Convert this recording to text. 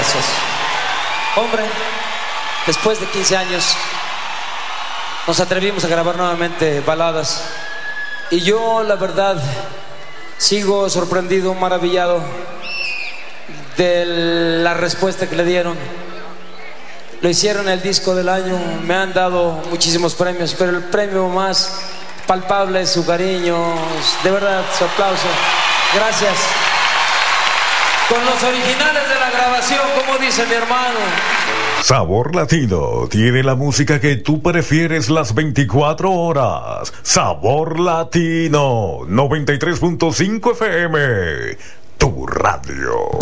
Gracias. Hombre, después de 15 años nos atrevimos a grabar nuevamente baladas. Y yo, la verdad, sigo sorprendido, maravillado de la respuesta que le dieron. Lo hicieron el disco del año, me han dado muchísimos premios, pero el premio más palpable es su cariño, de verdad, su aplauso. Gracias. Con los originales de la grabación, como dice mi hermano. Sabor Latino tiene la música que tú prefieres las 24 horas. Sabor Latino 93.5 FM, tu radio.